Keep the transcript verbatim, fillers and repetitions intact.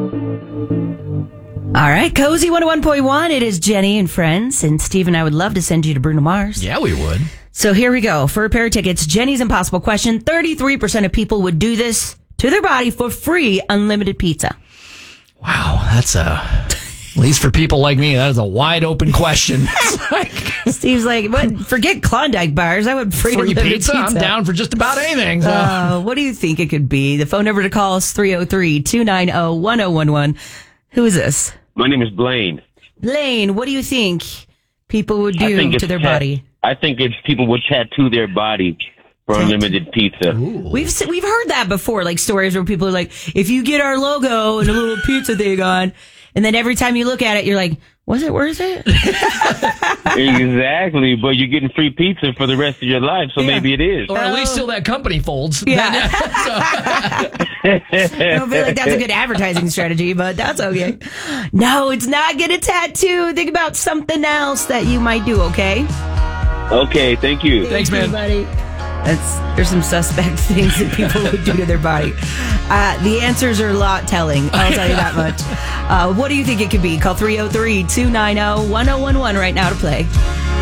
All right, Cozy one oh one point one. It is Jenny and friends, and Steve and I would love to send you to Bruno Mars. Yeah, we would. So here we go. For a pair of tickets, Jenny's impossible question. thirty-three percent of people would do this to their body for free, unlimited pizza. Wow, that's a, at least for people like me, that is a wide open question. It's like, Steve's like, what? Forget Klondike bars. I would free, free unlimited pizza? pizza. I'm down for just about anything. So. Uh, what do you think it could be? The phone number to call is three oh three, two nine oh, one oh one one. Who is this? My name is Blaine. Blaine, what do you think people would do to their tat- body? I think it's people would tattoo their body for unlimited pizza. Ooh. We've se- we've heard that before, like stories where people are like, if you get our logo and a little pizza thing on, and then every time you look at it, you're like, was it worth it? Exactly, but you're getting free pizza for the rest of your life, so Yeah. maybe it is. Or at least till that company folds. Yeah. Then, I don't feel like that's a good advertising strategy, but that's okay. No, it's not get a tattoo. Think about something else that you might do, okay? Okay, thank you. Thanks, man. Buddy. That's, there's some suspect things that people would do to their body. Uh, the answers are a lot telling. I'll tell you that much. Uh, what do you think it could be? Call three oh three, two nine oh, one oh one one right now to play.